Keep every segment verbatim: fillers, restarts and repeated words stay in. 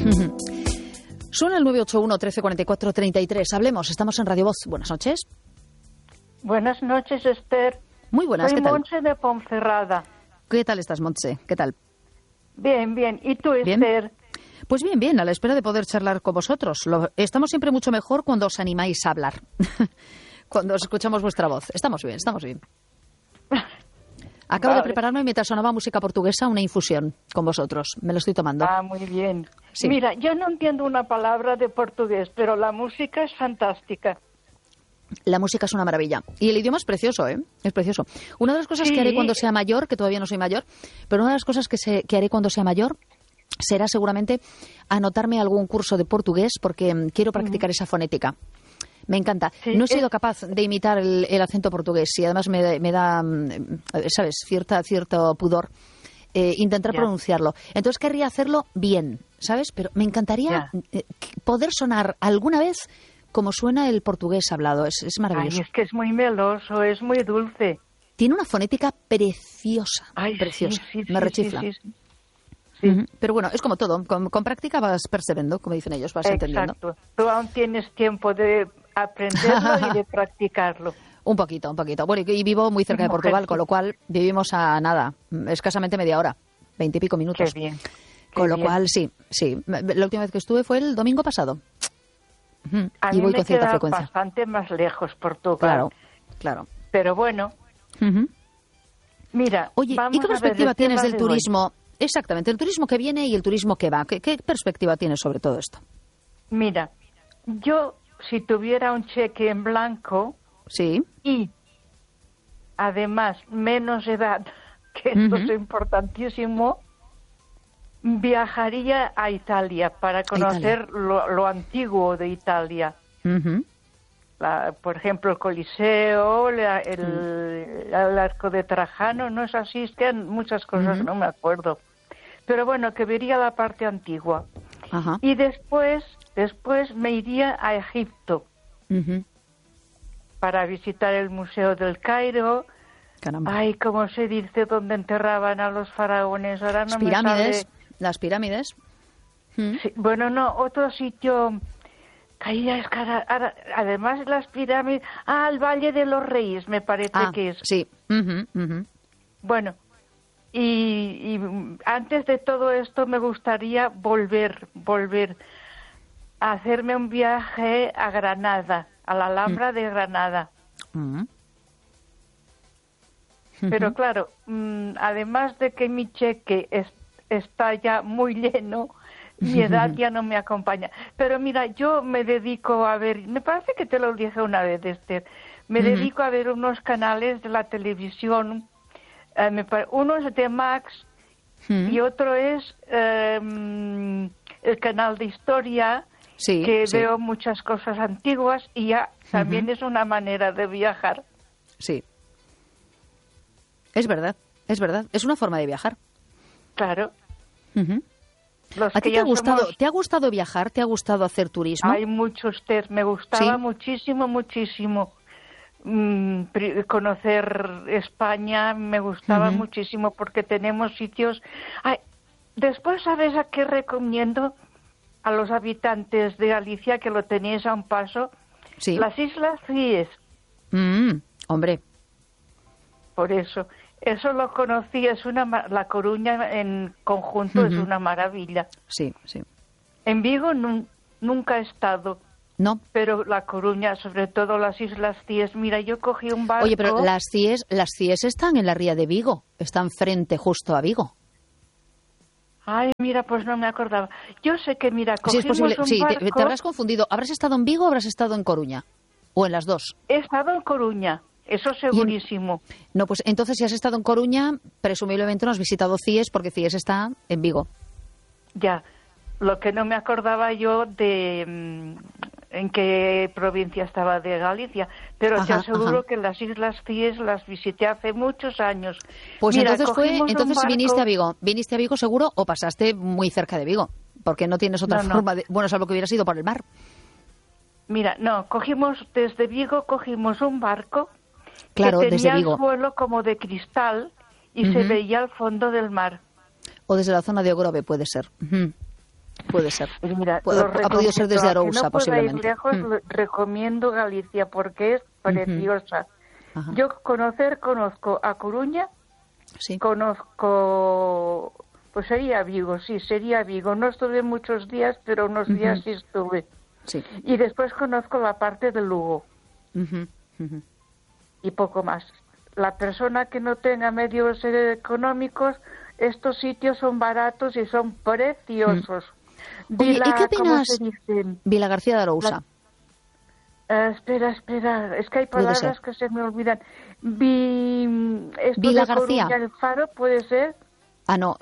Suena el nueve ocho uno, trece cuarenta y cuatro, treinta y tres. Hablemos, estamos en Radio Voz. Buenas noches. Buenas noches, Esther. Muy buenas, Soy ¿qué tal? Montse de Ponferrada. ¿Qué tal estás, Montse? ¿Qué tal? Bien, bien. ¿Y tú, ¿Bien? Esther? Pues bien, bien, a la espera de poder charlar con vosotros. Lo, estamos siempre mucho mejor cuando os animáis a hablar, cuando os escuchamos vuestra voz. Estamos bien, estamos bien. Acabo Vale. de prepararme mientras sonaba música portuguesa una infusión con vosotros. Me lo estoy tomando. Ah, muy bien. Sí. Mira, yo no entiendo una palabra de portugués, pero la música es fantástica. La música es una maravilla. Y el idioma es precioso, ¿eh? Es precioso. Una de las cosas Sí. que haré cuando sea mayor, que todavía no soy mayor, pero una de las cosas que, se, que haré cuando sea mayor será seguramente anotarme algún curso de portugués porque mm, quiero practicar esa fonética. Me encanta. Sí, no he sido es- capaz de imitar el, el acento portugués y además me, da- me da, mm, ¿sabes?, cierta, cierto pudor eh, intentar Ya. pronunciarlo. Entonces querría hacerlo bien, ¿sabes? Pero me encantaría Ya. eh, poder sonar alguna vez como suena el portugués hablado. Es, es Ay, maravilloso. es que es muy meloso, es muy dulce. Tiene una fonética preciosa, Ay, preciosa. sí, sí, me sí, rechifla. sí, sí, sí. Ujú. Pero bueno, es como todo. Con, con práctica vas perseverando, como dicen ellos, vas entendiendo. Exacto. Tú aún tienes tiempo de aprenderlo y de practicarlo. Un poquito, un poquito. Bueno, y, y vivo muy cerca de Mujer, Portugal, sí. con lo cual vivimos a nada, escasamente media hora, veinte y pico Qué minutos. bien. qué Con lo bien. cual, sí, sí. La última vez que estuve fue el domingo pasado. Ujú. A Y mí voy me con cierta queda frecuencia. bastante más lejos Portugal. Claro, claro. Pero bueno, Ujú. mira, Oye, vamos ¿y qué a ver perspectiva el tienes tema del de hoy. turismo? Exactamente, el turismo que viene y el turismo que va. ¿Qué, qué perspectiva tienes sobre todo esto? Mira, yo si tuviera un cheque en blanco Sí. y además menos edad, que esto Ujú. es importantísimo, viajaría a Italia para conocer lo, lo antiguo de Italia. Ujú. La- por ejemplo, el Coliseo, la- el, el Arco de Trajano, no es así, es que hay muchas cosas, Ujú. no me acuerdo. Pero bueno, que vería la parte antigua. Ajá. Y después, después me iría a Egipto Ujú. para visitar el Museo del Cairo. Caramba. Ay, ¿cómo se dice dónde enterraban a los faraones? Ahora no Las me pirámides, sale. las pirámides. Mm. Sí, bueno, no, otro sitio. Caía escala- ahora, además de las pirámides. Ah, el Valle de los Reyes, me parece Ah, que es. sí. Ujú, ujú. Bueno, y, y antes de todo esto me gustaría volver, volver a hacerme un viaje a Granada, a la Alhambra de Granada. Mm. Pero Ujú. claro, mm, además de que mi cheque es- está ya muy lleno, mi edad ya no me acompaña. Pero mira, yo me dedico a ver, me parece que te lo dije una vez, Esther, me Ujú. dedico a ver unos canales de la televisión, eh, me pare- uno es de Max Mm. y otro es eh, mm, el canal de historia, Sí, que sí, veo muchas cosas antiguas y ya también Ujú. es una manera de viajar. sí. Es verdad, es verdad. Es una forma de viajar. Claro. Ujú. Los ¿A que ti te ha ya gustado, somos- te ha gustado viajar? ¿Te ha gustado hacer turismo? Hay muchos test, me gustaba Sí. muchísimo, muchísimo mm, pri- conocer España, me gustaba Ujú. muchísimo porque tenemos sitios. Ay, después, ¿sabes a qué recomiendo a los habitantes de Galicia que lo tenéis a un paso? Sí. Las Islas Cíes, Mm, hombre, por eso. Eso lo conocí, es una ma- La Coruña en conjunto es Ujú. una maravilla. sí, sí. En Vigo nun- nunca he estado. No. Pero La Coruña, sobre todo las Islas Cíes, mira, yo cogí un barco. Oye, pero las CIES, las CIES están en la ría de Vigo, están frente justo a Vigo. Ay, mira, pues no me acordaba. Yo sé que, mira, Sí, cogimos es posible. un Sí, te, barco. te habrás confundido. ¿Habrás estado en Vigo o habrás estado en Coruña? ¿O en las dos? He estado en Coruña, eso segurísimo. No, pues entonces si has estado en Coruña, presumiblemente no has visitado CIES porque CIES está en Vigo. Ya. Lo que no me acordaba yo de mm, en qué provincia estaba de Galicia, pero te Ajá, aseguro ajá. que las Islas Cíes las visité hace muchos años. Pues Mira, entonces fue, cogimos un entonces barco- viniste a Vigo. ¿Viniste a Vigo seguro o pasaste muy cerca de Vigo? Porque no tienes otra No, no. forma de... Bueno, salvo que hubieras ido por el mar. Mira, no, cogimos desde Vigo, cogimos un barco Claro, que tenía desde Vigo. el suelo como de cristal y se Ujú. veía el fondo del mar. O desde la zona de Ogrove puede ser. Ujú. Puede ser. Y mira, Puede, ha podido ser desde Arousa, no posiblemente. Ir lejos, mm. recomiendo Galicia porque es preciosa. Uh-huh. Yo conocer, conozco a Coruña, sí. conozco, pues sería Vigo, sí, sería Vigo. No estuve muchos días, pero unos uh-huh. días sí estuve. Sí. Y después conozco la parte de Lugo. Uh-huh. Uh-huh. Y poco más. La persona que no tenga medios económicos, estos sitios son baratos y son preciosos. Uh-huh. Oye, Vila, ¿y qué opinas? ¿cómo se dice? Vila García de Arousa. La... Uh, espera, espera, es que hay palabras que se me olvidan. Vi... Esto Vila de García. Coruña, el Faro, ¿puede ser? Ah, no.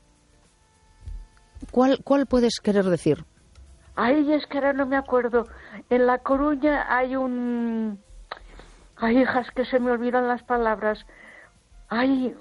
¿Cuál, cuál puedes querer decir? Ay, es que ahora no me acuerdo. En La Coruña hay un... Ay, hijas, que se me olvidan las palabras. Ay,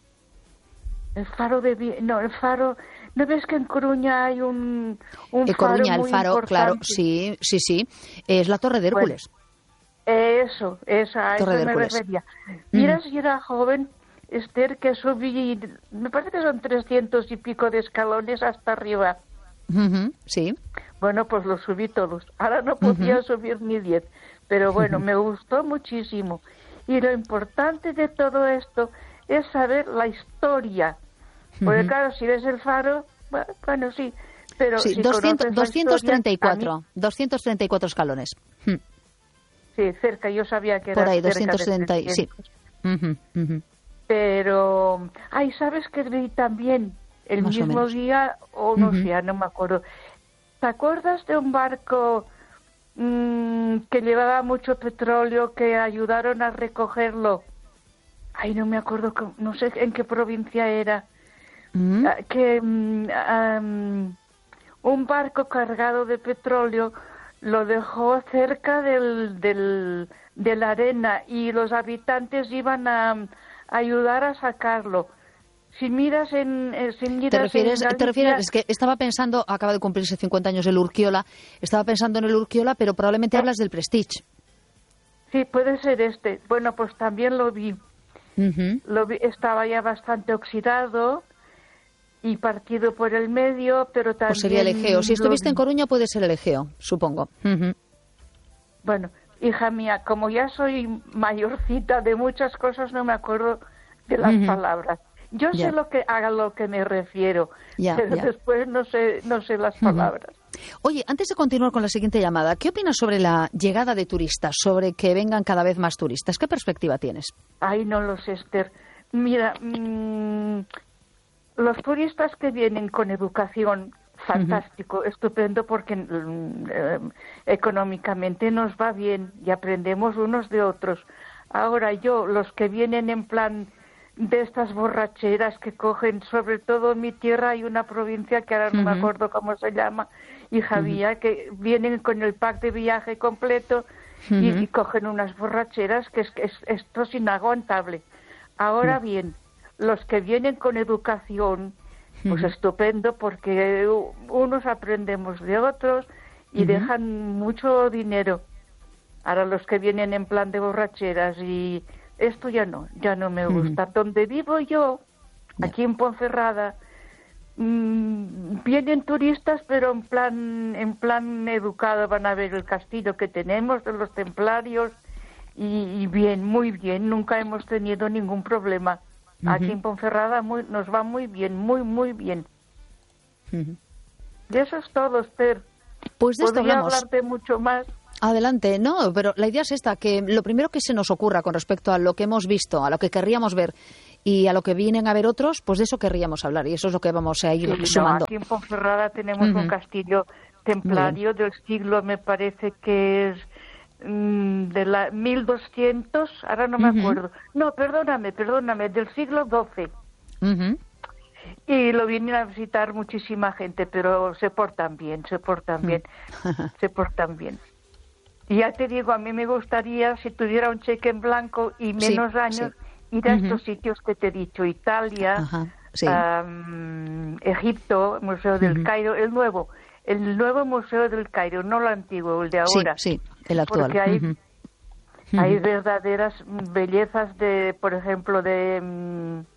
el Faro de... No, el Faro... ¿No ves que en Coruña hay un, un en faro Coruña, muy el Faro, importante? claro, sí, sí, sí. Es la Torre de Hércules. Bueno, eso, esa, a Torre eso de me Hércules. refería. Mira, Mm. si era joven, Esther, que subí... Me parece que son trescientos y pico de escalones hasta arriba. Uh-huh, sí. Bueno, pues los subí todos. Ahora no podía uh-huh. subir ni diez. Pero bueno, uh-huh. me gustó muchísimo. Y lo importante de todo esto es saber la historia. Porque uh-huh. claro, si ves el Faro, bueno, bueno sí, pero sí, si doscientos, conoces doscientos treinta y cuatro, la historia, doscientos treinta y cuatro escalones. Hmm. Sí, cerca, yo sabía que era por ahí, cerca doscientos treinta, de sí. Uh-huh, uh-huh. Pero, ay, ¿sabes qué vi también? El Más mismo o día, o no uh-huh. sé, no me acuerdo. ¿Te acuerdas de un barco mmm, que llevaba mucho petróleo, que ayudaron a recogerlo? Ay, no me acuerdo, no sé en qué provincia era. Uh-huh. Que um, um, un barco cargado de petróleo lo dejó cerca del, del, de la arena y los habitantes iban a, a ayudar a sacarlo. Si miras en, si miras ¿Te refieres, en Galicia, te refieres, es que estaba pensando, acaba de cumplirse cincuenta años el Urquiola, estaba pensando en el Urquiola, pero probablemente ¿Eh? hablas del Prestige. Sí, puede ser este. Bueno, pues también lo vi. Uh-huh. Lo vi, estaba ya bastante oxidado y partido por el medio, pero también... Pues sería el Egeo. Si estuviste lo... en Coruña puede ser el Egeo, supongo. Uh-huh. Bueno, hija mía, como ya soy mayorcita de muchas cosas, no me acuerdo de las uh-huh. palabras. Yo ya. sé lo que a lo que me refiero, ya, pero ya. después no sé no sé las palabras. Uh-huh. Oye, antes de continuar con la siguiente llamada, ¿qué opinas sobre la llegada de turistas, sobre que vengan cada vez más turistas? ¿Qué perspectiva tienes? Ay, no lo sé, Esther. Mira, mmm, los turistas que vienen con educación, fantástico, uh-huh. estupendo, porque eh, económicamente nos va bien y aprendemos unos de otros. Ahora yo, los que vienen en plan de estas borracheras que cogen, sobre todo en mi tierra hay una provincia que ahora no uh-huh. me acuerdo cómo se llama, hija mía, uh-huh. que vienen con el pack de viaje completo uh-huh. y, y cogen unas borracheras que es, es esto es inaguantable. Ahora uh-huh. bien, los que vienen con educación, pues uh-huh. estupendo, porque unos aprendemos de otros y uh-huh. dejan mucho dinero. Ahora los que vienen en plan de borracheras y esto ya no, ya no me gusta. Uh-huh. Donde vivo yo, aquí en Ponferrada, mmm, vienen turistas, pero en plan, en plan educado, van a ver el castillo que tenemos de los templarios y, y bien, muy bien, nunca hemos tenido ningún problema. Uh-huh. Aquí en Ponferrada muy, nos va muy bien, muy, muy bien. Uh-huh. Y eso es todo, Esther. Pues de esto Podría hablamos. hablarte mucho más. Adelante, no, pero la idea es esta, que lo primero que se nos ocurra con respecto a lo que hemos visto, a lo que querríamos ver y a lo que vienen a ver otros, pues de eso querríamos hablar y eso es lo que vamos a ir sí, sumando. No, aquí en Ponferrada tenemos uh-huh. un castillo templario del siglo, me parece que es mmm, de la mil doscientos, ahora no me uh-huh. acuerdo. No, perdóname, perdóname, del siglo doce. Uh-huh. Y lo vienen a visitar muchísima gente, pero se portan bien, se portan bien, uh-huh. se portan bien. Y ya te digo, a mí me gustaría, si tuviera un cheque en blanco y menos sí, años, sí. ir a uh-huh. estos sitios que te he dicho, Italia, uh-huh. sí. um, Egipto, Museo del uh-huh. Cairo, el nuevo, el nuevo Museo del Cairo, no el antiguo, el de ahora. Sí, sí, el actual. Porque hay, uh-huh. hay verdaderas bellezas de, por ejemplo, de um,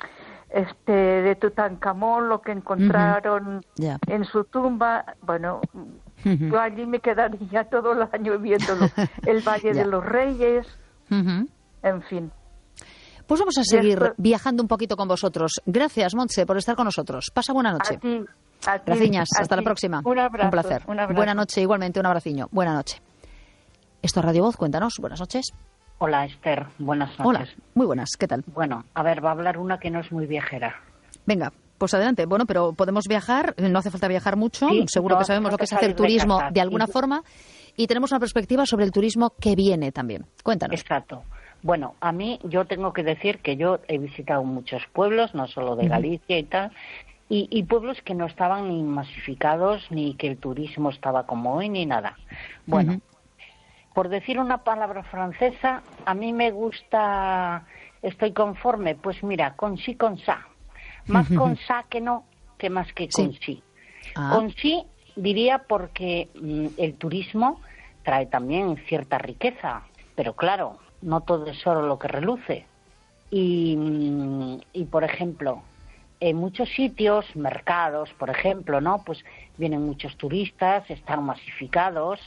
este de Tutankamón, lo que encontraron uh-huh. yeah. en su tumba. Bueno, uh-huh. yo allí me quedaría todo el año viéndolo. El Valle yeah. de los Reyes, uh-huh. en fin. Pues vamos a seguir esto... viajando un poquito con vosotros. Gracias, Montse, por estar con nosotros. Pasa buena noche. A ti, a ti, Graciñas, a hasta ti. la próxima. Un abrazo. Un placer. Un abrazo. Buena noche, igualmente, un abraciño. Buena noche. Esto es Radio Voz, cuéntanos. Buenas noches. Hola, Esther. Buenas noches. Hola, muy buenas. ¿Qué tal? Bueno, a ver, va a hablar una que no es muy viajera. Venga, pues adelante. Bueno, pero podemos viajar, no hace falta viajar mucho. Sí, seguro no que sabemos lo que es hacer turismo de, de alguna sí. forma. Y tenemos una perspectiva sobre el turismo que viene también. Cuéntanos. Exacto. Bueno, a mí yo tengo que decir que yo he visitado muchos pueblos, no solo de Galicia uh-huh. y tal, y, y pueblos que no estaban ni masificados, ni que el turismo estaba como hoy, ni nada. Bueno, uh-huh. por decir una palabra francesa, a mí me gusta, estoy conforme, pues mira, con sí, con sa. Más uh-huh. con sa que no, que más que con sí. sí. Ah. Con sí diría porque mm, el turismo trae también cierta riqueza, pero claro, no todo es oro lo que reluce. Y, y, por ejemplo, en muchos sitios, mercados, por ejemplo, ¿no? Pues vienen muchos turistas, están masificados,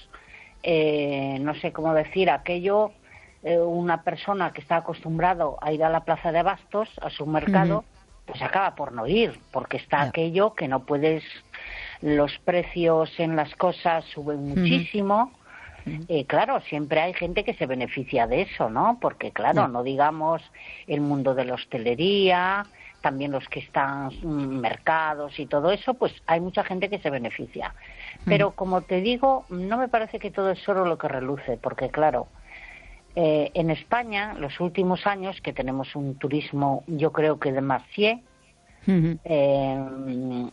eh, no sé cómo decir, aquello, eh, una persona que está acostumbrado a ir a la plaza de abastos, a su mercado, uh-huh. pues acaba por no ir, porque está yeah. aquello que no puedes, los precios en las cosas suben muchísimo. Uh-huh. Eh, claro, siempre hay gente que se beneficia de eso, ¿no? Porque, claro, no digamos el mundo de la hostelería, también los que están mm, mercados y todo eso, pues hay mucha gente que se beneficia. Pero, como te digo, no me parece que todo es solo lo que reluce, porque, claro, eh, en España, los últimos años, que tenemos un turismo, yo creo que demasiado, uh-huh. eh,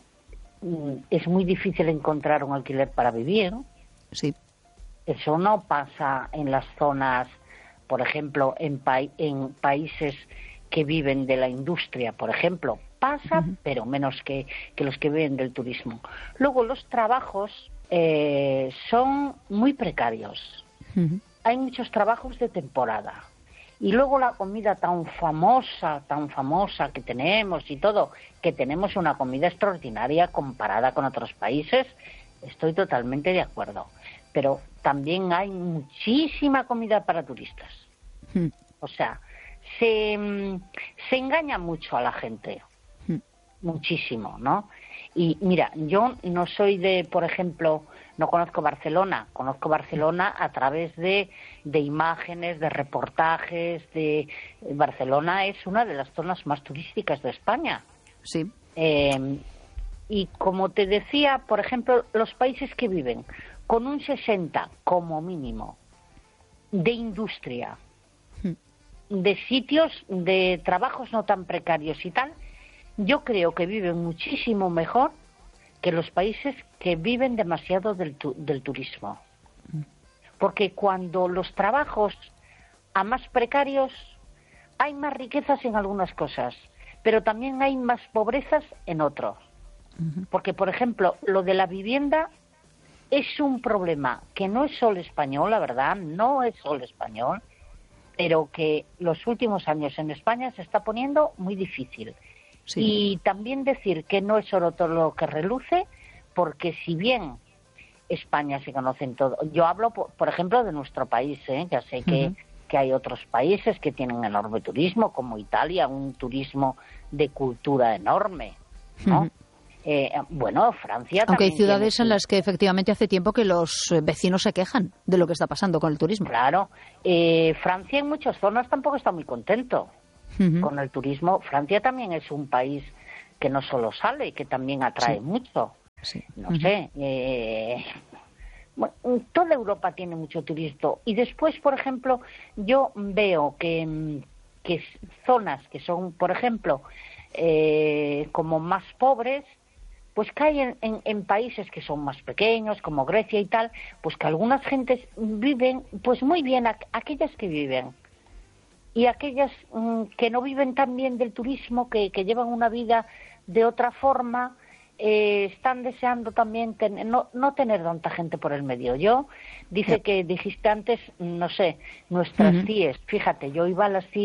es muy difícil encontrar un alquiler para vivir. Sí. Eso no pasa en las zonas, por ejemplo, en, pa- en países que viven de la industria, por ejemplo. Pasa, uh-huh. pero menos que, que los que viven del turismo. Luego, los trabajos eh, son muy precarios. Uh-huh. Hay muchos trabajos de temporada. Y luego la comida tan famosa, tan famosa que tenemos y todo, que tenemos una comida extraordinaria comparada con otros países, estoy totalmente de acuerdo. Pero también hay muchísima comida para turistas. Mm. O sea, se, se engaña mucho a la gente. Mm. Muchísimo, ¿no? Y mira, yo no soy de, por ejemplo, no conozco Barcelona. Conozco Barcelona a través de, de imágenes, de reportajes. de Barcelona es una de las zonas más turísticas de España. Sí. Eh, y como te decía, por ejemplo, los países que viven con un sesenta como mínimo de industria, de sitios de trabajos no tan precarios y tal, yo creo que viven muchísimo mejor que los países que viven demasiado del, tu, del turismo. Porque cuando los trabajos a más precarios, hay más riquezas en algunas cosas, pero también hay más pobrezas en otros. Porque, por ejemplo, lo de la vivienda es un problema que no es solo español, la verdad, no es solo español, pero que los últimos años en España se está poniendo muy difícil. Sí. Y también decir que no es solo todo lo que reluce, porque si bien España se conoce en todo, yo hablo, por, por ejemplo, de nuestro país, ¿eh? Ya sé que, uh-huh. que hay otros países que tienen enorme turismo, como Italia, un turismo de cultura enorme, ¿no? Uh-huh. Eh, bueno, Francia Aunque también hay ciudades tiene... en las que efectivamente hace tiempo que los vecinos se quejan de lo que está pasando con el turismo. Claro. Eh, Francia en muchas zonas tampoco está muy contento uh-huh. con el turismo. Francia también es un país que no solo sale, que también atrae sí. mucho. Sí. No uh-huh. sé. Eh, bueno, toda Europa tiene mucho turismo. Y después, por ejemplo, yo veo que, que zonas que son, por ejemplo, eh, como más pobres, pues que hay en, en, en países que son más pequeños, como Grecia y tal, pues que algunas gentes viven pues muy bien, a, aquellas que viven. Y aquellas mmm, que no viven tan bien del turismo, que, que llevan una vida de otra forma, eh, están deseando también ten, no, no tener tanta gente por el medio. Yo, dice yeah. que dijiste antes, no sé, nuestras uh-huh. C I E S. Fíjate, yo iba a las C I E S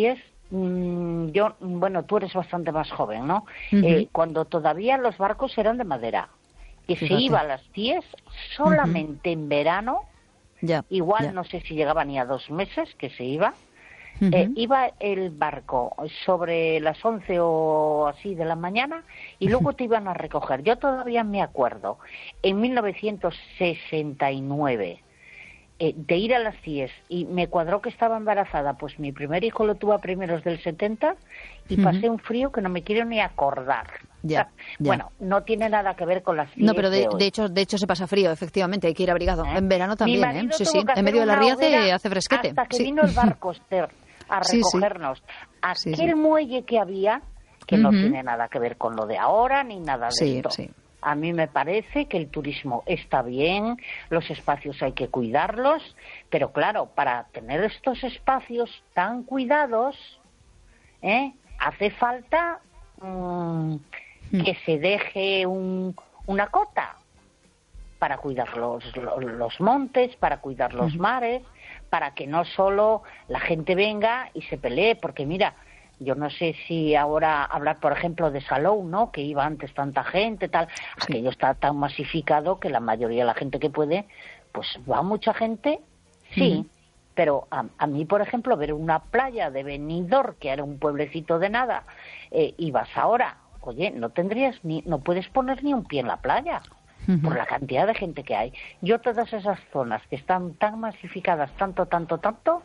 mmm, yo, bueno, tú eres bastante más joven, ¿no? Uh-huh. Eh, cuando todavía los barcos eran de madera, que Fíjate. se iba a las diez solamente uh-huh. en verano, ya, igual ya. no sé si llegaba ni a dos meses que se iba, uh-huh. eh, iba el barco sobre las once o así de la mañana y luego te iban a recoger. Yo todavía me acuerdo, en mil novecientos sesenta y nueve, eh, de ir a las diez, y me cuadró que estaba embarazada, pues mi primer hijo lo tuve a primeros del setenta y uh-huh. pasé un frío que no me quiero ni acordar. Ya, ya. Bueno, no tiene nada que ver con las diez No, pero de, de, de hecho de hecho se pasa frío, efectivamente, hay que ir abrigado. ¿Eh? En verano también, ¿eh? Sí, sí, en medio de la ría hace, hace fresquete. Hasta que sí. vino el barco, Esther, a recogernos. Sí, sí. Aquel sí, sí. muelle que había, que uh-huh. no tiene nada que ver con lo de ahora ni nada de sí, esto. Sí. A mí me parece que el turismo está bien, los espacios hay que cuidarlos, pero claro, para tener estos espacios tan cuidados, ¿eh? hace falta mmm, que se deje un, una cota para cuidar los, los, los montes, para cuidar los uh-huh. mares, para que no solo la gente venga y se pelee, porque mira, yo no sé si ahora hablar, por ejemplo, de Salou, ¿no? Que iba antes tanta gente, tal. Sí. Aquello está tan masificado que la mayoría de la gente que puede, pues va mucha gente, sí. Uh-huh. Pero a, a mí, por ejemplo, ver una playa de Benidorm, que era un pueblecito de nada, eh, y vas ahora, oye, no tendrías ni, no puedes poner ni un pie en la playa. Uh-huh. Por la cantidad de gente que hay. Yo todas esas zonas que están tan masificadas, tanto, tanto, tanto,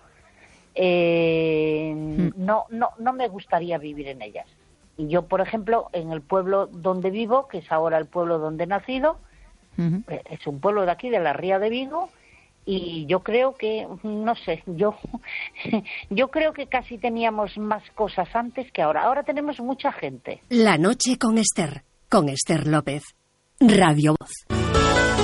eh, uh-huh. no, no, no me gustaría vivir en ellas. Y yo, por ejemplo, en el pueblo donde vivo, que es ahora el pueblo donde he nacido, uh-huh. es un pueblo de aquí, de la Ría de Vigo, y yo creo que, no sé, yo, yo creo que casi teníamos más cosas antes que ahora. Ahora tenemos mucha gente. La noche con Esther, con Esther López. Radio Voz.